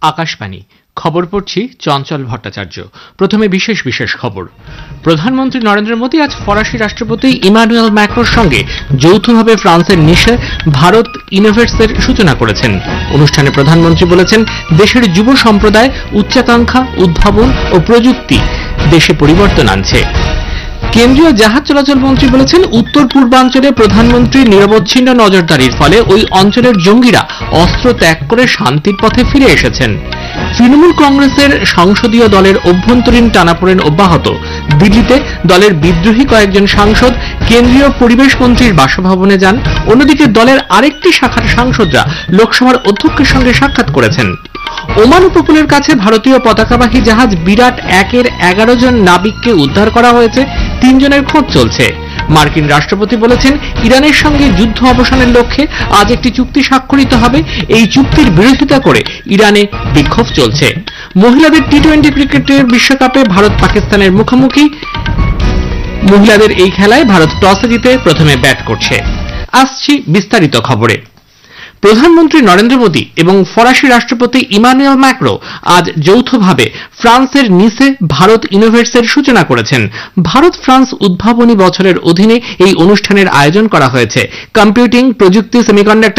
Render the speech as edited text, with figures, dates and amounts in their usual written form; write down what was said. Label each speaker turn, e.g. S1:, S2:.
S1: আকাশবাণী খবর পড়ছি চঞ্চল ভট্টাচার্য। প্রথমে বিশেষ বিশেষ খবর। প্রধানমন্ত্রী নরেন্দ্র মোদী আজ ফরাসি রাষ্ট্রপতি ইমানুয়েল ম্যাক্রোর সঙ্গে যৌথভাবে ফ্রান্সের নিসে ভারত ইনোভেটসের সূচনা করেছেন। অনুষ্ঠানে প্রধানমন্ত্রী বলেছেন, দেশের যুব সম্প্রদায় উচ্চাকাঙ্ক্ষা, উদ্ভাবন ও প্রযুক্তি দেশে পরিবর্তন আনছে। কেন্দ্রীয় জাহাজ চলাচল মন্ত্রী বলেছেন, উত্তর পূর্বাঞ্চলে প্রধানমন্ত্রীর নিরবচ্ছিন্ন নজরদারির ফলে ওই অঞ্চলের জঙ্গিরা অস্ত্র ত্যাগ করে শান্তির পথে ফিরে এসেছেন। তৃণমূল কংগ্রেসের সংসদীয় দলের অভ্যন্তরীণ টানাপোড়েন অব্যাহত। দিল্লিতে দলের বিদ্রোহী কয়েকজন সাংসদ কেন্দ্রীয় পরিবেশ মন্ত্রীর বাসভবনে যান। অন্যদিকে দলের আরেকটি শাখার সাংসদরা লোকসভার অধ্যক্ষের সঙ্গে সাক্ষাৎ করেছেন। ওমান উপকূলের কাছে ভারতীয় পতাকাবাহী জাহাজ বিরাট 1-এর 11 জন নাবিককে উদ্ধার করা হয়েছে। 3 জনের খোঁজ চলছে। মার্কিন রাষ্ট্রপতি বলেছেন, ইরানের সঙ্গে যুদ্ধ অবসানের লক্ষ্যে আজ একটি চুক্তি স্বাক্ষরিত হবে। এই চুক্তির বিরোধিতা করে ইরানে বিক্ষোভ চলছে। মহিলাদের টি-20 ক্রিকেটের বিশ্বকাপে ভারত পাকিস্তানের মুখোমুখি। মহিলাদের এই খেলায় ভারত টসে জিতে প্রথমে ব্যাট করছে। আসছি বিস্তারিত খবরে। প্রধানমন্ত্রী নরেন্দ্র মোদী এবং ফরাসি রাষ্ট্রপতি ইমানুয়েল ম্যাক্রো আজ যৌথভাবে ফ্রান্সের নিসে ভারত ইনোভেটসের সূচনা করেছেন। ভারত ফ্রান্স উদ্ভাবনী বছরের অধীনে এই অনুষ্ঠানের আয়োজন করা হয়েছে। কম্পিউটিং, প্রযুক্তি, সেমিকন্ডাক্টর